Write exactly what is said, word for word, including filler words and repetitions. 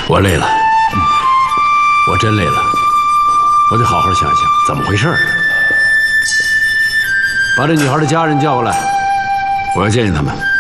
我累了，我真累了，我得好好想想怎么回事。把这女孩的家人叫过来，我要见见他们。